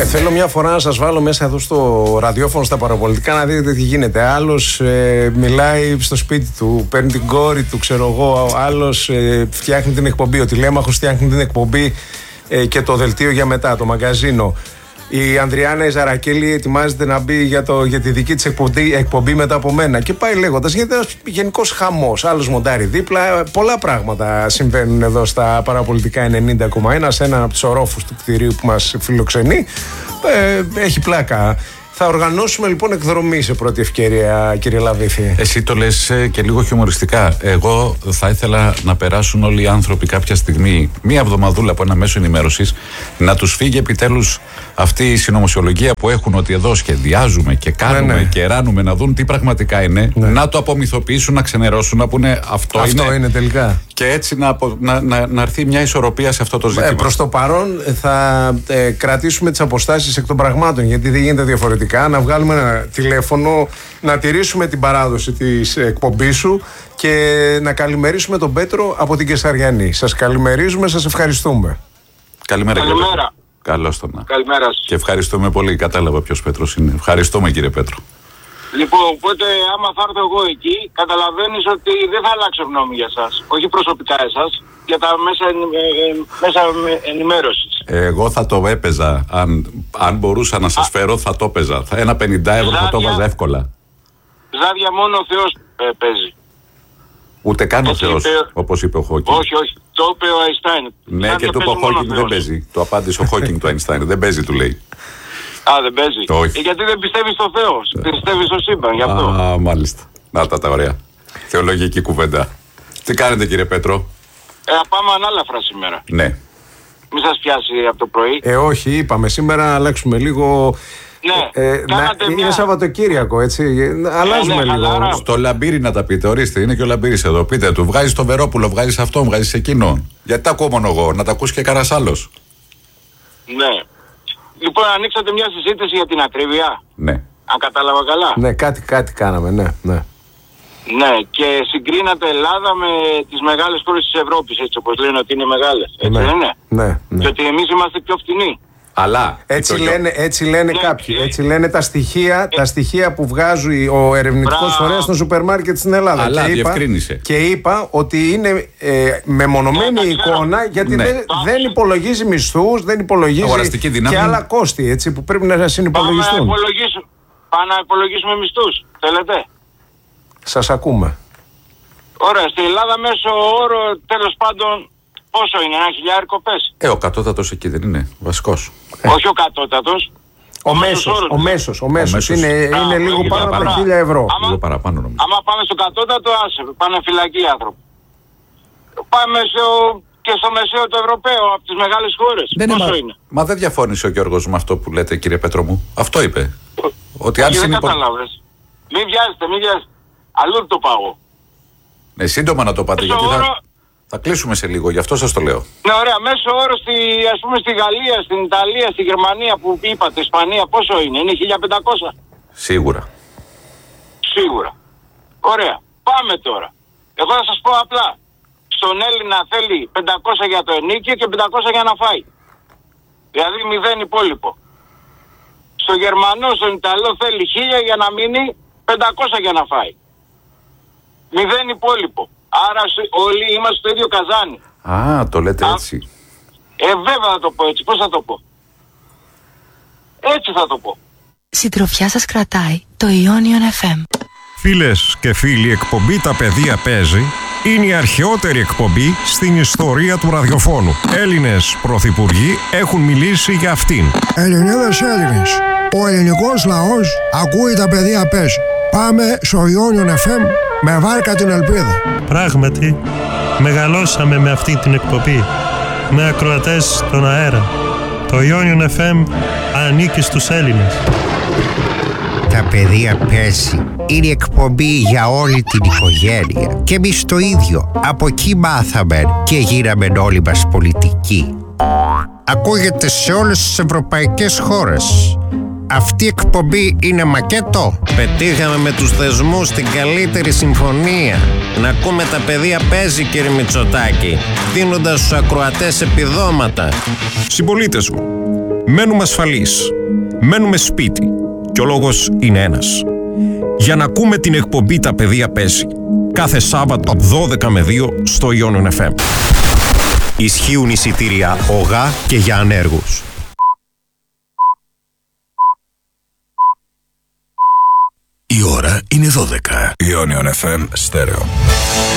Θέλω μια φορά να σας βάλω μέσα εδώ στο ραδιόφωνο στα παραπολιτικά να δείτε τι γίνεται. Άλλος μιλάει στο σπίτι του, παίρνει την κόρη του, ξέρω εγώ. Άλλος φτιάχνει την εκπομπή. Ο τηλέμαχος φτιάχνει την εκπομπή και το δελτίο για μετά, το μαγκαζίνο. Η Ανδριάννα η Ζαρακέλη ετοιμάζεται να μπει για τη δική της εκπομπή μετά από μένα. Και πάει λέγοντας, γιατί ένας γενικός χαμός. Άλλος μοντάρει δίπλα. Πολλά πράγματα συμβαίνουν εδώ στα παραπολιτικά 90,1, σε έναν από τους ορόφους του κτηρίου που μας φιλοξενεί. Έχει πλάκα. Θα οργανώσουμε λοιπόν εκδρομή σε πρώτη ευκαιρία, κύριε Λαβίθη. Εσύ το λες και λίγο χιουμοριστικά. Εγώ θα ήθελα να περάσουν όλοι οι άνθρωποι κάποια στιγμή, μία εβδομαδούλα από ένα μέσο ενημέρωσης, να τους φύγει επιτέλους αυτή η συνωμοσιολογία που έχουν, ότι εδώ σχεδιάζουμε και κάνουμε και ράνουμε, να δουν τι πραγματικά είναι, να το απομυθοποιήσουν, να ξενερώσουν, να πούνε αυτό είναι τελικά. Και έτσι να έρθει μια ισορροπία σε αυτό το ζήτημα. Προς το παρόν θα κρατήσουμε τις αποστάσεις εκ των πραγμάτων, γιατί δεν γίνεται διαφορετικά. Να βγάλουμε ένα τηλέφωνο, να τηρήσουμε την παράδοση της εκπομπής σου και να καλημερίσουμε τον Πέτρο από την Κεσαριανή. Σας καλημερίζουμε, σας ευχαριστούμε. Καλημέρα. Καλώς τον. Καλημέρα σας. Και ευχαριστούμε πολύ. Κατάλαβα ποιος Πέτρος είναι. Ευχαριστούμε, κύριε Πέτρο. Λοιπόν, οπότε άμα θα έρθω εγώ εκεί, καταλαβαίνεις ότι δεν θα αλλάξω γνώμη για σας. Όχι προσωπικά εσάς, για τα μέσα ενημέρωσης. Εγώ θα το έπαιζα. Αν μπορούσα να σας φέρω, θα το έπαιζα. Ένα 50 ευρώ θα το βάζα εύκολα. Ζάδια μόνο ο Θεός παίζει. Ούτε καν ο Θεός, όπως είπε ο Χόκινγκ. Όχι, το είπε ο Αϊνστάιν. Ναι, και του είπε ο Χόκινγκ δεν παίζει. Το απάντησε ο Χόκινγκ του Αϊνστάιν. Δεν παίζει, του λέει. Δεν παίζει. Όχι. Γιατί δεν πιστεύει στο Θεό. Πιστεύει στο σύμπαν, γι' αυτό. Μάλιστα. Να τα ωραία. Θεολογική κουβέντα. Τι κάνετε, κύριε Πέτρο? Πάμε ανάλαφρα σήμερα. Ναι. Μην σας πιάσει από το πρωί. Όχι, είπαμε σήμερα να αλλάξουμε λίγο. Ναι, είναι Σαββατοκύριακο, έτσι. Αλλάζουμε λίγο. Στο Λαμπύρι να τα πείτε, ορίστε, είναι και ο Λαμπύρης εδώ. Πείτε του, βγάζεις τον Βερόπουλο, βγάζεις αυτόν, βγάζεις εκείνον. Γιατί τα ακούω μόνο εγώ, να τα ακούσει και κανένας άλλος. Ναι. Λοιπόν, ανοίξατε μια συζήτηση για την ακρίβεια. Ναι. Αν κατάλαβα καλά. Ναι, κάτι κάναμε, ναι. Ναι, και συγκρίνατε Ελλάδα με τις μεγάλες χώρες της Ευρώπης, έτσι όπως λένε ότι είναι μεγάλες. Έτσι δεν είναι? Ναι. Και ότι εμείς είμαστε πιο φτηνοί. Αλλά έτσι λένε κάποιοι. Έτσι λένε τα στοιχεία που βγάζει ο ερευνητικός φορέας των σούπερ μάρκετ στην Ελλάδα. Αλλά διευκρίνησε. Και είπα ότι είναι μεμονωμένη εικόνα, γιατί δεν υπολογίζει μισθούς, δεν υπολογίζει και άλλα κόστη, έτσι, που πρέπει να συνυπολογιστούν. Πάμε να υπολογίσουμε μισθούς. Θέλετε? Σας ακούμε. Ωραία, στην Ελλάδα μέσω όρο, τέλος πάντων, πόσο είναι, 1.000 πες? Ο κατώτατος εκεί δεν είναι βασικός? Όχι ο κατώτατος. Ο μέσος είναι λίγο πάνω από 1.000 ευρώ. Λίγο παραπάνω νομίζω. Άμα πάμε στο κατώτατο, πάνε φυλακή άνθρωποι. Πάμε και στο μεσαίο το Ευρωπαίο, από τις μεγάλες χώρες. Πόσο είναι? Μα δεν διαφώνησε ο Γιώργος με αυτό που λέτε, κύριε Πέτρο μου. Αυτό είπε. Ότι αν δεν κατάλαβες. Μην βιάζετε. Αλλού το πάω. Ναι, σύντομα να το πάτε, γιατί θα κλείσουμε σε λίγο, γι' αυτό σας το λέω. Ναι, ωραία. Μέσο όρο ας πούμε στη Γαλλία, στην Ιταλία, στη Γερμανία που είπατε, Ισπανία, πόσο είναι? Είναι 1.500? Σίγουρα. Ωραία. Πάμε τώρα. Εγώ θα σας πω απλά. Στον Έλληνα θέλει 500 για το ενίκιο και 500 για να φάει. Δηλαδή 0 υπόλοιπο. Στο Γερμανό, στον Ιταλό θέλει 1.000 για να μείνει, 500 για να φάει. 0 υπόλοιπο. Άρα όλοι είμαστε στο ίδιο καζάνι. Το λέτε έτσι. Βέβαια θα το πω έτσι. Πώς θα το πω? Έτσι θα το πω. Συντροφιά σας κρατάει το Ionion FM. Φίλες και φίλοι, εκπομπή «Τα παιδεία παίζει» είναι η αρχαιότερη εκπομπή στην ιστορία του ραδιοφώνου. Έλληνες πρωθυπουργοί έχουν μιλήσει για αυτήν. Ελληνίδες Έλληνες, ο ελληνικός λαός ακούει «Τα παιδεία παίζει». Πάμε στο Ionion FM με βάρκα την ελπίδα. Πράγματι, μεγαλώσαμε με αυτή την εκπομπή, με ακροατές στον αέρα. Το Ionion FM ανήκει στους Έλληνες. Τα παιδεία παίζει. Είναι εκπομπή για όλη την οικογένεια. Και εμείς το ίδιο. Από εκεί μάθαμε και γίναμε όλοι μας πολιτικοί. Ακούγεται σε όλες τις ευρωπαϊκές χώρες. Αυτή η εκπομπή είναι μακέτο. Πετύχαμε με τους θεσμούς την καλύτερη συμφωνία. Να ακούμε τα παιδεία παίζει, κύριε Μητσοτάκη, δίνοντας στους ακροατές επιδόματα. Συμπολίτες μου, Μένουμε ασφαλείς. Μένουμε σπίτι. Και ο λόγος είναι ένας. Για να ακούμε την εκπομπή «Τα παιδιά παίζει» κάθε Σάββατο από 12 με 2 στο Ionion FM. Ισχύουν εισιτήρια ΟΓΑ και για ανέργους. Η ώρα είναι 12. Ionion FM στέρεο.